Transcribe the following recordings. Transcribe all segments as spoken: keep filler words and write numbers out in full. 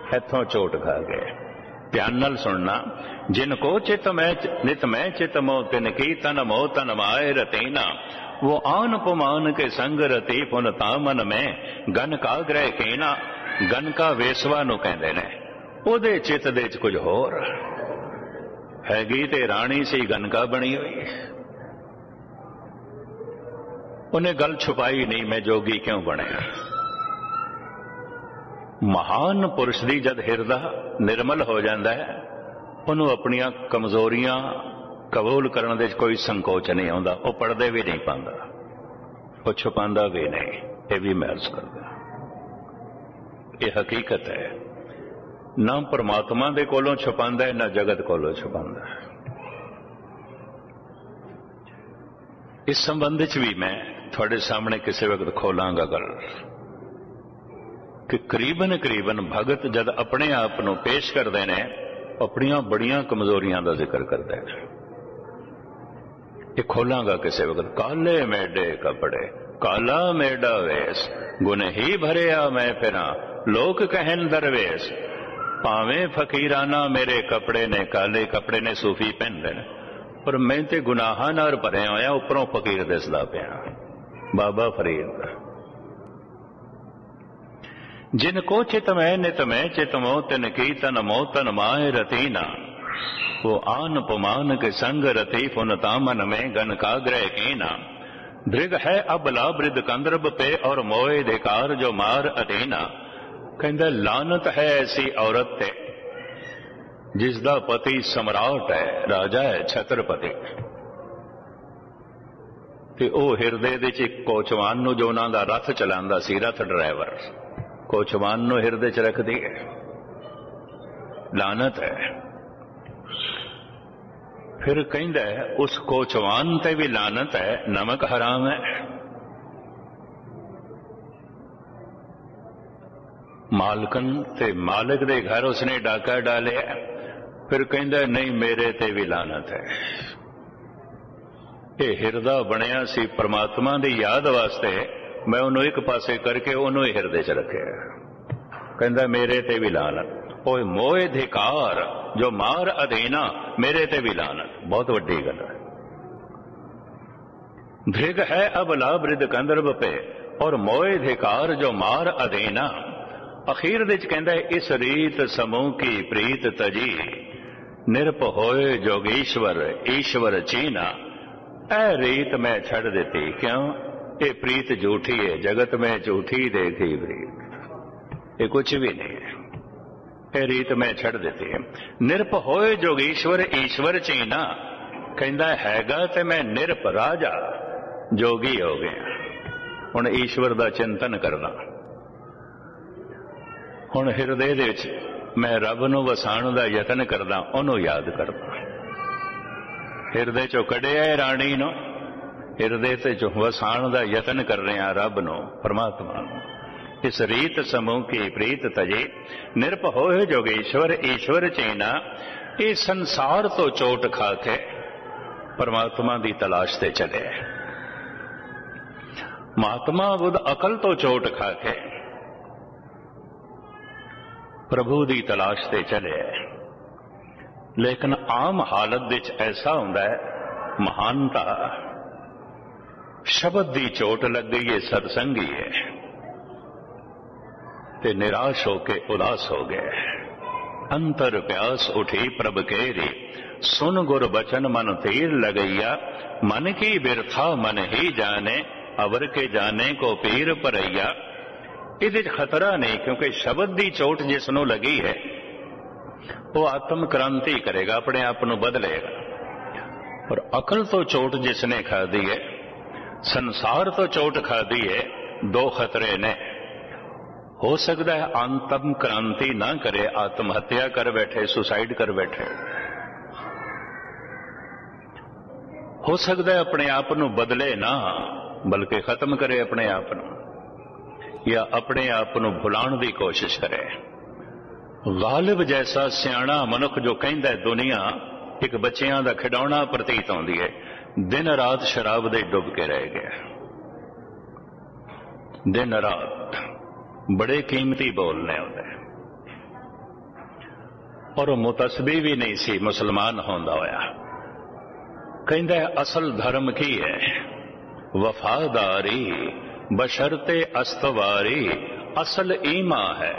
ਇੱਥੋਂ ਚੋਟ ਖਾ ਗਏ। ਧਿਆਨ ਨਾਲ ਸੁਣਨਾ। ਜਿਨ ਕੋ ਚਿਤ ਮੈਂ ਨਿਤ ਮੈਂ ਚਿਤ ਮੋ ਤਿਨ ਕੀ ਤਨ ਮੋ ਤਨ ਮਾਏ ਰਤੀਨਾ वो आन पुमान के संग रती पुन तामन में गन का ग्रह कीना। गन का वेसवा ਨੂੰ ਕਹਿੰਦੇ ਨੇ। ਉਹਦੇ ਚਿੱਤ ਦੇ ਚ ਕੁਝ ਹੋਰ ਹੈਗੀ ਤੇ ਰਾਣੀ ਸੀ ਗਨਕਾ ਬਣੀ ਹੋਈ। ਉਹਨੇ ਗੱਲ ਛੁਪਾਈ ਨਹੀਂ, ਮੈਂ ਜੋਗੀ ਕਿਉਂ ਬਣਿਆ। ਮਹਾਨ ਪੁਰਸ਼ ਦੀ ਜਦ ਹਿਰਦਾ ਨਿਰਮਲ ਹੋ ਜਾਂਦਾ ਹੈ, ਉਹਨੂੰ ਆਪਣੀਆਂ ਕਮਜ਼ੋਰੀਆਂ ਕਬੂਲ ਕਰਨ ਦੇ ਕੋਈ ਸੰਕੋਚ ਨਹੀਂ ਆਉਂਦਾ। ਉਹ ਪੜਦੇ ਵੀ ਨਹੀਂ ਪਾਉਂਦਾ, ਉਹ ਛੁਪਾਉਂਦਾ ਵੀ ਨਹੀਂ। ਇਹ ਵੀ ਮਹਿਰਸ ਕਰਦਾ। ਇਹ ਹਕੀਕਤ ਹੈ। ਨਾ ਪਰਮਾਤਮਾ ਦੇ ਕੋਲੋਂ ਛੁਪਾਉਂਦਾ ਹੈ, ਨਾ ਜਗਤ ਕੋਲੋਂ ਛੁਪਾਉਂਦਾ ਹੈ। ਇਸ ਸੰਬੰਧ ਵਿੱਚ ਵੀ ਮੈਂ ਤੁਹਾਡੇ ਸਾਹਮਣੇ ਕਿਸੇ ਵਕਤ ਖੋਲਾਂਗਾ ਗੱਲ ਕਿ ਕਰੀਬਨ ਕਰੀਬਨ ਭਗਤ ਜਦ ਆਪਣੇ ਆਪ ਨੂੰ ਪੇਸ਼ ਕਰਦੇ ਨੇ, ਆਪਣੀਆਂ ਬੜੀਆਂ ਕਮਜ਼ੋਰੀਆਂ ਦਾ ਜ਼ਿਕਰ ਕਰਦੇ ਨੇ। ਇਹ ਖੋਲਾਂਗਾ ਕਿਸੇ ਵਕਤ। ਕਾਲੇ ਮੇਡੇ ਕਪੜੇ ਕਾਲਾ ਮੇਡਾ ਵੇਸ ਗੁਨ ਹੀ ਭਰਿਆ ਮੈਂ ਫਿਰਾਂ ਲੋਕ ਕਹਿਣ ਦਰਵੇਸ਼। ਭਾਵੇਂ ਫਕੀਰਾਨਾ ਮੇਰੇ ਕੱਪੜੇ ਨੇ, ਕਾਲੇ ਕੱਪੜੇ ਨੇ, ਸੂਫੀ ਪਹਿਨਦੇ ਨੇ, ਪਰ ਮੈਂ ਤੇ ਗੁਨਾਹਾਂ ਨਾਲ ਭਰਿਆ ਹੋਇਆ, ਉੱਪਰੋਂ ਫਕੀਰ ਦਿਸਦਾ ਪਿਆ। ਬਾਬਾ ਫਰੀਦ। ਜਿਨ ਕੋ ਚਿਤ ਮੈਂ ਨਿਤ ਮੈਂ ਚਿਤ ਮੋ ਤਿਨ ਕੀ ਤਨ ਮੋ ਤਨ ਮਾਏ ਰਤੀਨਾ वो आन पुमान के संग रति पुन तामन में गन का ग्रह कीना। दृग है अबला बृद कंदर्भ पे और मोए धिकार जो मार अधीना। कहंदा लानत है ऐसी औरत ते जिसदा पति सम्राट है, राजा है, छत्रपति, ते ओ हिरदे दे च कोचवान नूं जो उन्हां दा रथ चलांदा सी, रथ ड्राइवर कोचवान नूं हिरदे च रखदी है। लानत है। फिर कहंदा है उस कोचवान ते भी लानत है, नमक हराम है। मालकन ते मालिक दे घर उसने डाका डालिया। फिर कहंदा नहीं मेरे ते भी लानत है। ये हिरदा बनिया सी परमात्मा दी याद वास्ते, मैं उन्हों एक पासे करके उन्हों ही हिरदे च रखे। कहंदा मेरे ते भी लानत। ओए मोए धिकार जो मार अधीना, मेरे ते भी लानत। बहुत वड्डी गल है। धृग है अबला बृद कंदर्भ पे और मोए धिकार जो मार अधीना। अखीर विच कहंदा इस रीत समूह की प्रीत तजी निरप होए जोगीश्वर ईश्वर चीना। ऐ रीत मैं छड़ देती क्यों, ये प्रीत झूठी है, जगत में झूठी देखी प्रीत, ये कुछ भी नहीं है। ये रीत मैं छड़ देती है। निरप होए जोगीश्वर ईश्वर चीना। कहंदा हैगा ते मैं निरप राजा जोगी हो गया। हुण ईश्वर दा चिंतन करना। हुण हिरदे दे विच मैं रब नूं वसाण दा यतन करदा, ओनूं याद करदा। हिरदे चों कढिआ राणी नूं, हिरदे ते चों वसाण दा यतन कर रहे हैं रब नूं, परमात्मा नूं। इस रीत समूह की प्रीत तजे निरप होए जोगेश्वर ईश्वर चीना। ये संसार तो चोट खा के परमात्मा की तलाश से चले। महात्मा बुद्ध अकल तो चोट खा के प्रभु की तलाश से चले। लेकिन आम हालत विच ऐसा हुंदा है, महानता शब्द की चोट लग गई है, सत्संगी है ते निराश होके उदास हो गए। अंतर प्यास उठी प्रभ केरी सुन गुर बचन मन तीर लगैया। मन की बिरथा मन ही जाने अवर के जाने को पीर परैया। इहदे च खतरा नहीं, क्योंकि शब्द की चोट जिसनों लगी है वो आत्म क्रांति करेगा, अपने आप को बदलेगा। और अकल तो चोट जिसने खा दी है, संसार तो चोट खा दी है, दो खतरे ने। हो सकता है आत्म क्रांति ना करे, आत्महत्या कर बैठे, सुसाइड कर बैठे। हो सकता है अपने आप को बदले ना, बल्कि खत्म करे अपने आप को, या अपने आप को भुलाने की कोशिश करे। गालिब जैसा सियाणा मनुख जो कहता है दुनिया एक बच्चियां दा खिडौना प्रतीत होंदी है, दिन रात शराब दे डुब के रह गया। दिन रात बड़े कीमती बोलने होंगे। और मुतसबी भी नहीं सी मुसलमान होंदा होया। कहंदा असल धर्म की है? वफादारी बशर्ते अस्तवारी असल ईमा है।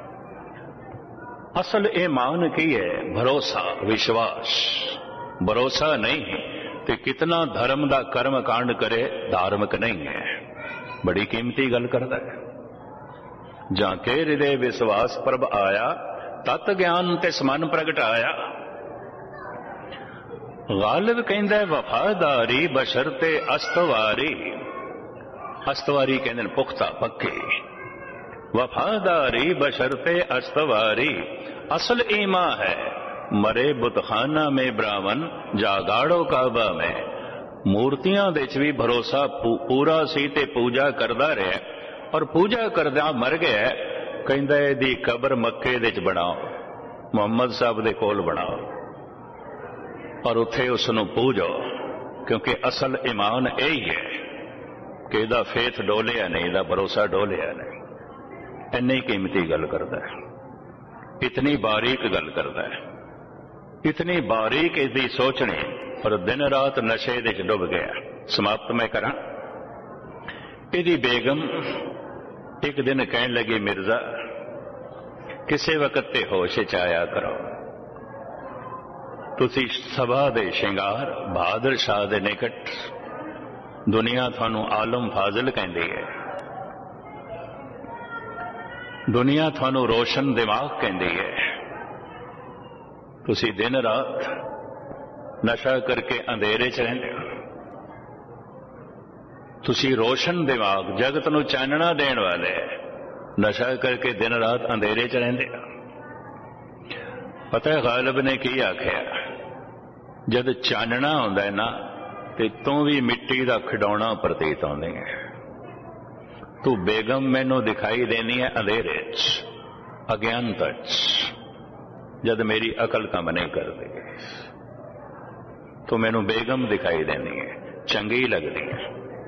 असल ईमान की है? भरोसा, विश्वास। भरोसा नहीं तो कितना धर्म का कर्म कांड करे धार्मिक नहीं है। बड़ी कीमती गल करता है। जाके हृदय विश्वास प्रभ आया तत् ज्ञान तिस मन प्रगट आया। गालिब कहंदा वफादारी बशर्ते अस्तवारी। अस्तवारी कहंदे पुख्ता पक्के। वफादारी बशर्ते अस्तवारी असल ईमा है। मरे बुतखाना में ब्राह्मण जागाड़ो काबा में। मूर्तियां दे च भी भरोसा पूरा सी ते पूजा करदा रहा और पूजा करदा मर गया। कहंदा इहदी कबर मक्के दे च बनाओ, मुहम्मद साहब दे कोल बनाओ और उत्थे उसनूं पूजो, क्योंकि असल ईमान यही है कि इहदा फेथ डोलिया नहीं, इहदा भरोसा डोलिया नहीं। इन्नी कीमती गल करदा है, इतनी बारीक गल करदा है, इतनी बारीक इसकी सोचनी, और दिन रात नशे दे च डुब गया। समाप्त मैं करा। इहदी बेगम एक दिन कहन लगी, मिर्जा किसे वक्त ते होश च आया करो। तुसी सभा दे शिंगार बहादुर शाह दे निकट, दुनिया थानू आलम फाजिल कहंदी है, दुनिया थानू रोशन दिमाग कहंदी है। तुसी दिन रात नशा करके अंधेरे च रहिंदे हो। तुसी रोशन दिमाग जगत नू चानना देण वाले नशा करके दिन रात अंधेरे च रहिंदे हो। पता है गालिब ने की आख्या? जद चानना हुंदा है ना ते तू भी मिट्टी दा खिडौना प्रतीत होंदी है। तू बेगम मैनू दिखाई देनी है अंधेरे च, अज्ञानता च, जद मेरी अकल काम नहीं करती तो मैनू बेगम दिखाई देनी है, चंगी लगती है।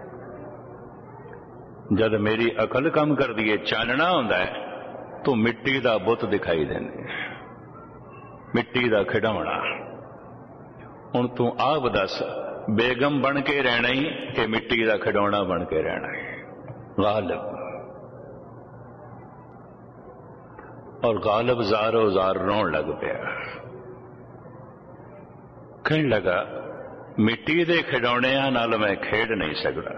जद मेरी अकल काम कर दी है, चानना होंदा है, तो मिट्टी दा बुत दिखाई देनी है, मिट्टी दा खिडौना। हुण तू आप दस, बेगम बन के रहना ही कि मिट्टी दा खिडौना बन के रहना है? गालिब। और गालिब जारो जार रोन लग पिया। कहने लगा, मिट्टी दे खिडौणियां नाल मैं खेड नहीं सकता।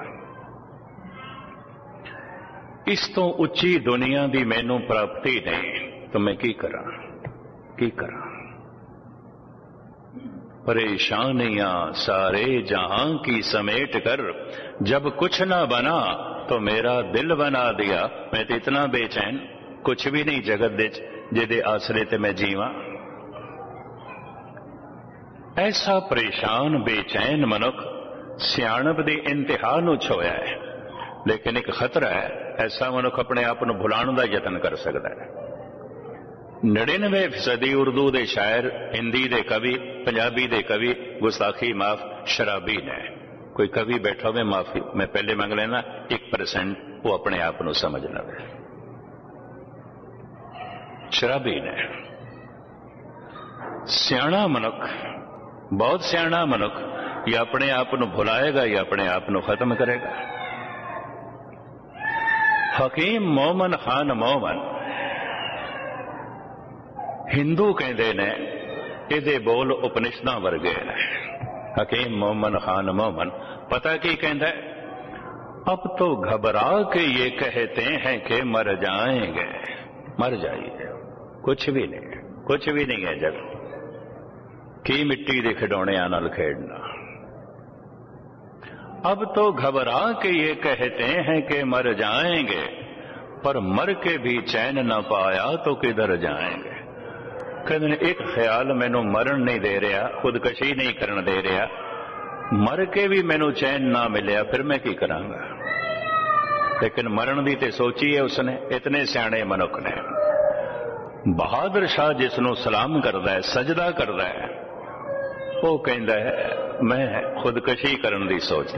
इस तो उच्ची दुनिया दी मैनू प्राप्ति नहीं, तो मैं की करा की करा। परेशानियां सारे जहां की समेट कर, जब कुछ ना बना तो मेरा दिल बना दिया। मैं तो इतना बेचैन, कुछ भी नहीं जगत दे जिहदे आसरे ते मैं जीवां। ऐसा परेशान बेचैन मनुख सियाणप दी इंतहा नूं छोया है। लेकिन एक खतरा है, ऐसा मनुख अपने आप को भुलाने का यतन कर सकता है। नड़िनवे फीसदी उर्दू दे शायर, हिंदी दे कवि, पंजाबी दे कवि गुस्ताखी माफ शराबी ने। कोई कवि बैठा हुए माफी मैं पहले मंग लेना, एक परसेंट वो अपने आप को समझ लवे। शराबी ने। सियाणा मनुख, बहुत सियाणा मनुख या अपने आप को भुलाएगा या अपने आप को खत्म करेगा। हकीम मोमन खान मोमन हिंदू कहते ने, इहदे बोल उपनिषदां वर्गे ने। हकीम मोमन खान मोमन पता की कहता है? अब तो घबरा के ये कहते हैं कि मर जाएंगे। मर जाइए, कुछ भी नहीं, कुछ भी नहीं है जग की मिट्टी के खिडौणियां नाल खेडना। अब तो घबरा के ये कहते हैं कि मर जाएंगे, पर मर के भी चैन न पाया तो किधर जाएंगे। कहते एक ख्याल मैनू मरण नहीं दे रहा, खुदकशी नहीं करन दे रहा, मर के भी मैनू चैन ना मिलिया, फिर मैं की करांगा। लेकिन मरण की तो सोची है उसने। इतने सियाणे मनुख ने। बहादुर शाह जिसनों सलाम करता है, सजदा करता है, वो कहता है मैं खुदकशी करने की सोच।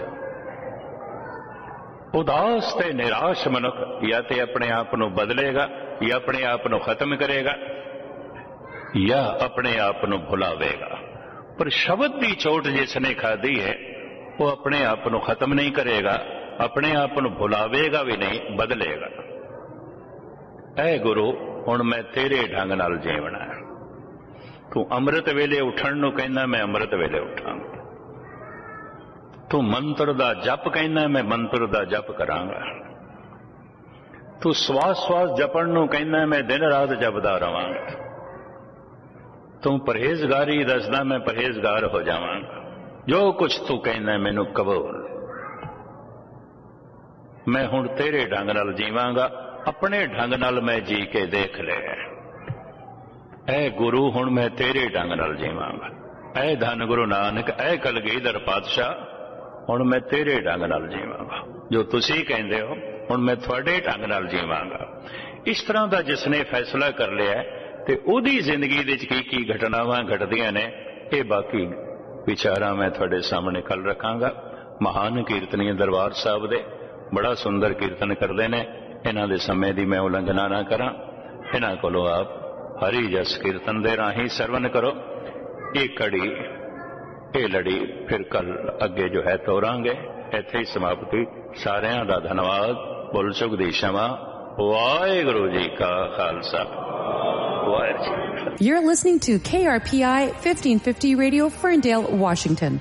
उदास ते निराश मनुख या तो अपने आप को बदलेगा या अपने आप को खत्म करेगा, या अपने आप को भुलावेगा। पर शब्द की चोट जिसने खाधी है वो अपने आप को खत्म नहीं करेगा, अपने आप को भुलावेगा भी नहीं, बदलेगा। ऐ गुरु हुण मैं तेरे ढंग नाल जीवना है। तू अमृत वेले उठण नूं कहना, मैं अमृत वेले उठांगा। तू मंत्र दा जप कहना, मैं मंत्र दा जप करांगा। तू श्वास श्वास जपण नूं कहना, मैं दिन रात जपदा रवांगा। तू परहेजगारी दसदा, मैं परहेजगार हो जावांगा। जो कुछ तू कहना मैनू कबूल। मैं हुण तेरे ढंग नाल जीवांगा, अपने ढंग नाल मैं जी के देख ले। ऐ गुरु हुण मैं तेरे ढंग नाल जीवांगा। ऐ धन गुरु नानक, ऐ कलगीधर पातशाह, हुण मैं तेरे ढंग नाल जीवांगा। जो तुसी कहंदे हो हुण मैं तुहाडे ढंग नाल जीवांगा। इस तरह का जिसने फैसला कर लिया ते उहदी जिंदगी दे की की घटनावां घटदियां ने, ये बाकी विचारा मैं तुहाडे सामने कल रखांगा। महान कीर्तनी दरबार साहब दे बड़ा सुंदर कीर्तन करते हैं। इन्हां दे समय की मैं उलंघना ना करा। इन्हां कोलों आप हरि जस कीर्तन दे राही सरवण करो। ये कड़ी ये लड़ी फिर कल अगे जो है तोरांगे। इत्थे ही समाप्ति। सारियां दा धन्नवाद। बोल सुख दी क्षमा। वाहिगुरू जी का Khalsa, Waheguru ji. You're listening to K R P I fifteen fifty Radio, Ferndale, Washington.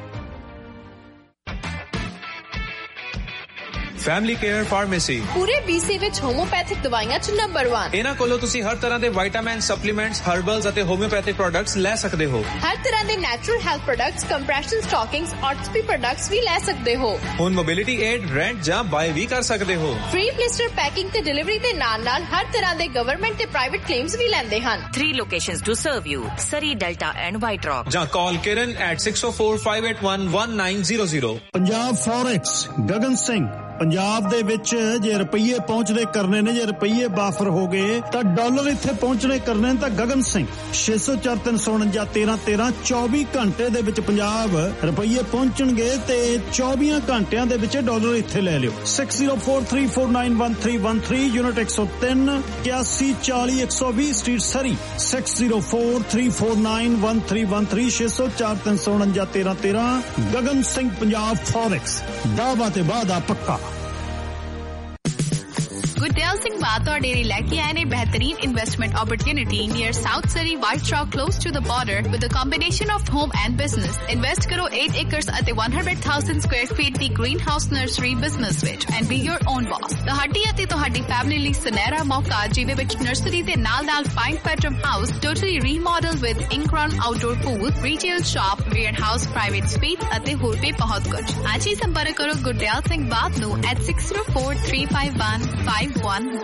Family care pharmacy पूरे बीसी विच होम्योपैथिक दवाइयां च नंबर वन। इन्हां कोलों तुसी हर तरह दे विटामिन, सप्लीमेंट्स, हर्बल्स अते होम्योपैथिक प्रोडक्ट्स ले सकदे हो। हर तरह दे natural health products, compression stockings, ऑर्थोपी products भी ले सकदे हो। हुण मोबिलिटी एड रेंट जां बाय भी कर सकदे हो। फ्री ब्लिस्टर पैकिंग ते डिलीवरी दे नाल-नाल हर तरह दे गवर्नमेंट ते प्राइवेट क्लेम्स भी लैंदे हन। Three locations to serve you: Surrey, Delta and White Rock. जां call Kiran at six oh four, five eight one, one nine zero zero। Punjab forex Gagan Singh. Punjab ਦੇ ਵਿੱਚ ਜੇ ਰੁਪਈਏ ਪਹੁੰਚਦੇ ਕਰਨੇ ਨੇ, ਜੇ ਰੁਪਈਏ ਬਾਫਰ ਹੋ ਗਏ ਤਾਂ ਡਾਲਰ ਇੱਥੇ ਪਹੁੰਚਣੇ ਕਰਨੇ ਨੇ। ਤਾਂ ਗਗਨ ਸਿੰਘ ਛੇ ਸੌ ਚਾਰ ਤਿੰਨ ਸੌ ਉਣੰਜਾ ਤੇਰਾਂ ਤੇਰਾਂ ਚੌਵੀ ਘੰਟੇ ਦੇ ਵਿੱਚ ਪੰਜਾਬ ਰੁਪਈਏ ਪਹੁੰਚਣਗੇ ਤੇ ਚੌਵੀ ਘੰਟਿਆਂ ਦੇ ਵਿੱਚ ਡਾਲਰ ਇੱਥੇ ਲੈ ਲਿਓ। six oh four, three four nine, one three one three unit ਇੱਕ ਸੌ ਤਿੰਨ ਇਕਿਆਸੀ ਚਾਲੀ ਇੱਕ ਸੌ ਵੀਹ ਸਟਰੀਟ ਸਰੀ six oh four, three four nine, one three one three ਛੇ ਸੌ ਚਾਰ ਤਿੰਨ ਸੌ ਉਣੰਜਾ ਤੇਰਾਂ ਤੇਰਾਂ। ਗਗਨ ਸਿੰਘ ਪੰਜਾਬ ਫੋਰੈਕਸ, ਦਾਅਵਾ ਤੇ ਵਾਅਦਾ ਪੱਕਾ। गुरदयाल सिंह बात और डेयरी लेके आए ने बेहतरीन इन्वेस्टमेंट अपॉर्चुनिटी नियर साउथ सरी white rock close to the border with a combination of home and business. Invest करो eight एकर्स अते one hundred thousand square feet the green house nursery business which and be your own boss. ਤੁਹਾਡੀ ਅਤੇ ਤੁਹਾਡੀ family ਲਈ ਸੁਨਹਿਰਾ ਮੌਕਾ ਜਿਵੇਂ ਵਿੱਚ nursery ਦੇ ਨਾਲ-ਨਾਲ five bedroom house totally remodeled with in-ground outdoor pool, retail shop, warehouse, private suite ਅਤੇ ਹੋਰ ਵੀ ਬਹੁਤ ਕੁਝ। ਅੱਜ ਹੀ ਸੰਪਰਕ ਕਰੋ ਗੁਰਦਿਆਲ ਸਿੰਘ ਬਾਤ ਨੂੰ at six oh four, three five one, five one